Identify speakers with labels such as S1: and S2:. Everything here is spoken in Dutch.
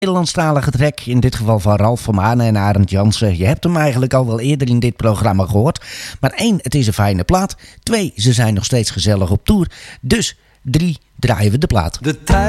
S1: Nederlandstalige track, in dit geval van Ralf van Manen en Arend Jansen. Je hebt hem eigenlijk al wel eerder in dit programma gehoord. Maar 1, het is een fijne plaat. 2, ze zijn nog steeds gezellig op tour. Dus 3, draaien we de plaat.
S2: De tijd